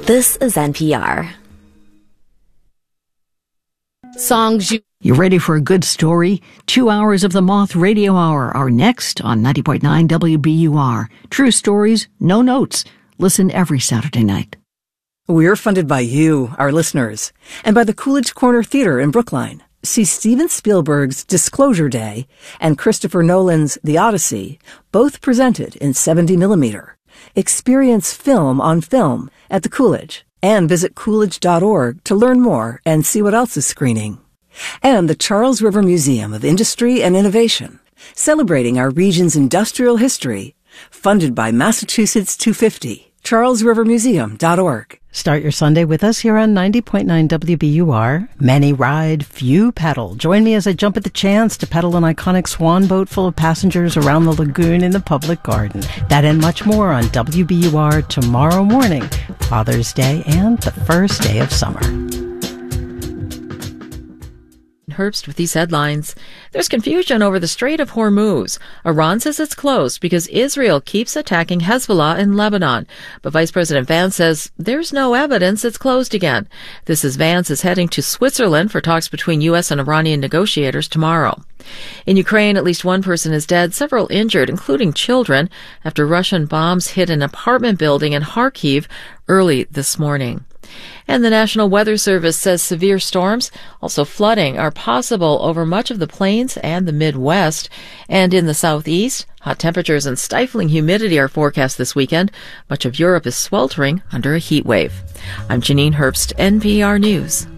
This is NPR. Songs You ready for a good story? 2 hours of the Moth Radio Hour are next on 90.9 WBUR. True stories, no notes. Listen every Saturday night. We're funded by you, our listeners, and by the Coolidge Corner Theater in Brookline. See Steven Spielberg's Disclosure Day and Christopher Nolan's The Odyssey, both presented in 70mm. Experience film on film at the Coolidge, and visit Coolidge.org to learn more and see what else is screening. And the Charles River Museum of Industry and Innovation, celebrating our region's industrial history, funded by Massachusetts 250, charlesrivermuseum.org. Start your Sunday with us here on 90.9 WBUR. Many ride, few pedal. Join me as I jump at the chance to pedal an iconic swan boat full of passengers around the lagoon in the public garden. That and much more on WBUR tomorrow morning, Father's Day and the first day of summer. Herbst with these headlines. There's confusion over the Strait of Hormuz. Iran says it's closed because Israel keeps attacking Hezbollah in Lebanon. But Vice President Vance says there's no evidence it's closed again. This is Vance is heading to Switzerland for talks between U.S. and Iranian negotiators tomorrow. In Ukraine, at least one person is dead, several injured, including children, after Russian bombs hit an apartment building in Kharkiv early this morning. And the National Weather Service says severe storms, also flooding, are possible over much of the plains and the Midwest. And in the southeast, hot temperatures and stifling humidity are forecast this weekend. Much of Europe is sweltering under a heat wave. I'm Janine Herbst, NPR News.